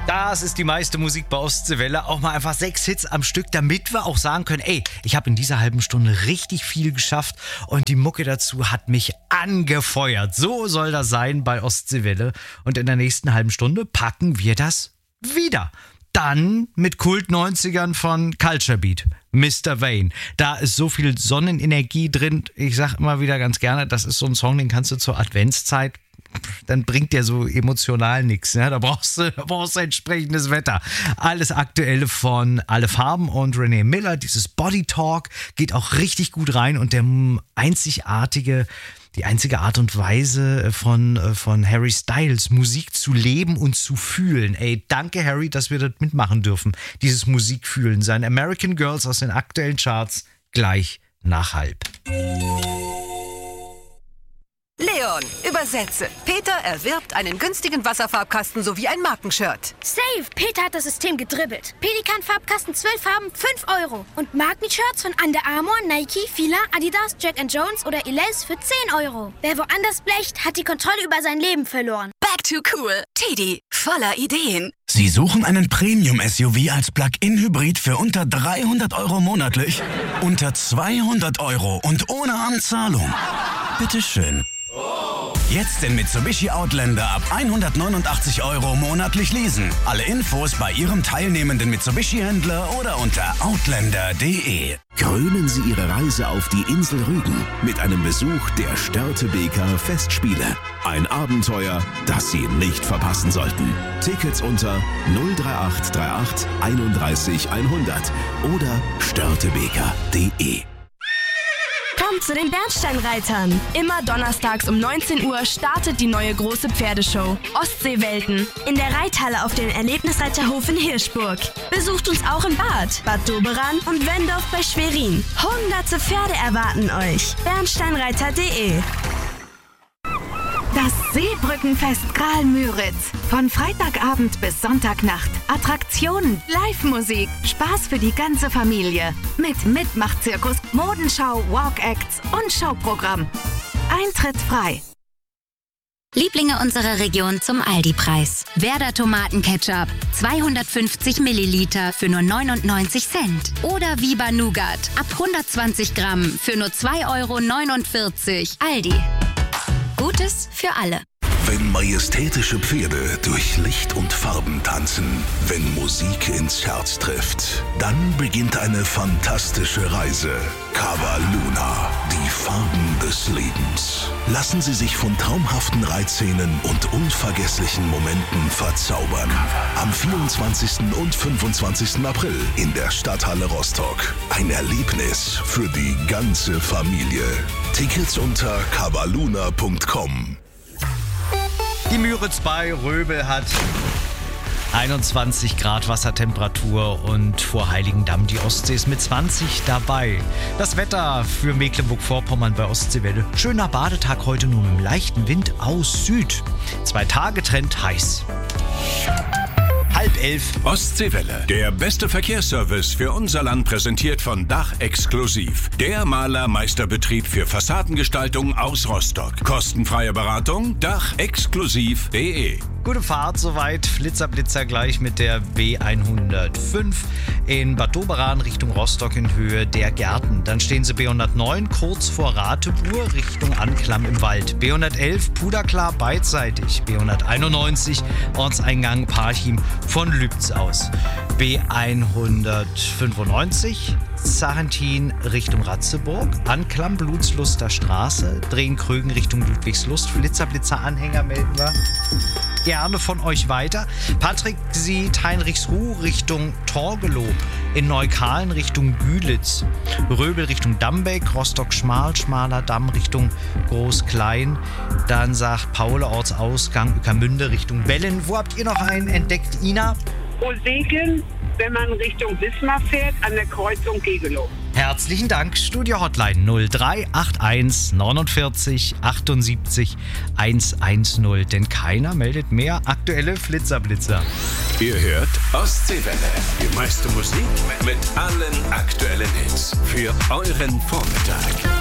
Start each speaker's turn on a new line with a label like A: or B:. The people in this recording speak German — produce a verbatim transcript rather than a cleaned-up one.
A: Das ist die meiste Musik bei Ostseewelle. Auch mal einfach sechs Hits am Stück, damit wir auch sagen können, ey, ich habe in dieser halben Stunde richtig viel geschafft und die Mucke dazu hat mich angefeuert. So soll das sein bei Ostseewelle. Und in der nächsten halben Stunde packen wir das wieder. Dann mit Kult neunzigern von Culture Beat, Mister Wayne. Da ist so viel Sonnenenergie drin. Ich sag immer wieder ganz gerne, das ist so ein Song, den kannst du zur Adventszeit, dann bringt der so emotional nichts. Ne? Da brauchst du, da brauchst du entsprechendes Wetter. Alles Aktuelle von Alle Farben und Renee Miller. Dieses Body Talk geht auch richtig gut rein und der einzigartige, die einzige Art und Weise von, von Harry Styles, Musik zu leben und zu fühlen. Ey, danke Harry, dass wir das mitmachen dürfen. Dieses Musikfühlen. Sein American Girls aus den aktuellen Charts gleich nach halb.
B: Leon, übersetze. Peter erwirbt einen günstigen Wasserfarbkasten sowie ein Markenshirt.
C: Safe! Peter hat das System gedribbelt. Pelikan-Farbkasten zwölf Farben, fünf Euro. Und Markenshirts von Under Armour, Nike, Fila, Adidas, Jack and Jones oder Elize für zehn Euro. Wer woanders blecht, hat die Kontrolle über sein Leben verloren.
B: Back to cool. Teddy, voller Ideen.
D: Sie suchen einen Premium-S U V als Plug-in-Hybrid für unter dreihundert Euro monatlich? Unter zweihundert Euro und ohne Anzahlung? Bitteschön. Jetzt den Mitsubishi Outlander ab hundertneunundachtzig Euro monatlich leasen. Alle Infos bei Ihrem teilnehmenden Mitsubishi-Händler oder unter outlander punkt de.
E: Krönen Sie Ihre Reise auf die Insel Rügen mit einem Besuch der Störtebeker Festspiele. Ein Abenteuer, das Sie nicht verpassen sollten. Tickets unter null drei acht drei acht einunddreißig hundert oder störtebeker punkt de.
F: Kommt zu den Bernsteinreitern. Immer donnerstags um neunzehn Uhr startet die neue große Pferdeshow Ostseewelten in der Reithalle auf dem Erlebnisreiterhof in Hirschburg. Besucht uns auch in Bad, Bad Doberan und Wendorf bei Schwerin. Hunderte Pferde erwarten euch. bernsteinreiter punkt de.
G: Das Seebrückenfest Graal-Müritz. Von Freitagabend bis Sonntagnacht. Attraktionen, Live-Musik, Spaß für die ganze Familie. Mit Mitmachzirkus, Modenschau, Walk-Acts und Showprogramm. Eintritt frei.
H: Lieblinge unserer Region zum Aldi-Preis. Werder Tomatenketchup, zweihundertfünfzig Milliliter für nur neunundneunzig Cent. Oder Viva Nougat, ab hundertzwanzig Gramm für nur zwei Euro neunundvierzig. Aldi. Gutes für alle.
E: Wenn majestätische Pferde durch Licht und Farben tanzen, wenn Musik ins Herz trifft, dann beginnt eine fantastische Reise. Cava Luna, die Farben des Lebens. Lassen Sie sich von traumhaften Reitszenen und unvergesslichen Momenten verzaubern. Am vierundzwanzigsten und fünfundzwanzigsten April in der Stadthalle Rostock. Ein Erlebnis für die ganze Familie. Tickets unter cavaluna punkt com.
A: Die Müritz bei Röbel hat einundzwanzig Grad Wassertemperatur und vor Heiligendamm die Ostsee ist mit zwanzig dabei. Das Wetter für Mecklenburg-Vorpommern bei Ostseewelle. Schöner Badetag heute nur mit einem leichten Wind aus Süd. Zwei Tage Trend heiß. Halb elf.
I: Ostseewelle. Der beste Verkehrsservice für unser Land präsentiert von Dach Exklusiv. Der Malermeisterbetrieb für Fassadengestaltung aus Rostock. Kostenfreie Beratung dach exklusiv punkt de.
A: Gute Fahrt soweit. Flitzer Blitzer gleich mit der B hundertfünf in Bad Doberan Richtung Rostock in Höhe der Gärten. Dann stehen Sie B hundertneun kurz vor Ratebuhr Richtung Anklam im Wald. B hundertelf Puderklar beidseitig. B hunderteinundneunzig Ortseingang Parchim von Lübz aus. B hundertfünfundneunzig Sarrentin Richtung Ratzeburg, Anklam Blutsluster Straße, drehen Krögen Richtung Ludwigslust, Flitzer Blitzer Anhänger melden wir gerne von euch weiter. Patrick sieht Heinrichsruh Richtung Torgelow, in Neukalen Richtung Gülitz, Röbel Richtung Dambeck, Rostock Schmal, Schmaler Damm Richtung Groß-Klein, dann sagt Paul Ortsausgang Ueckermünde Richtung Bellen. Wo habt ihr noch einen entdeckt, Ina?
J: Segeln, wenn man Richtung Wismar fährt, an der Kreuzung Gegelow.
A: Herzlichen Dank. Studio Hotline null drei acht eins neunundvierzig achtundsiebzig hundertzehn. Denn keiner meldet mehr aktuelle Flitzerblitzer.
I: Ihr hört Ostseewelle. Die meiste Musik mit allen aktuellen Hits für euren Vormittag.